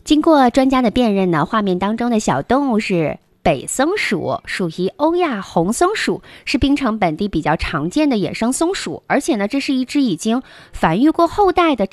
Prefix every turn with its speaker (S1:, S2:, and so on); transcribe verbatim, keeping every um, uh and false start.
S1: 经过专家的辨认呢，画面当中的小动物是北松鼠，属于欧亚红松鼠，是槟城本地比较常见的野生松鼠，而且呢，这是一只已经繁育过后代的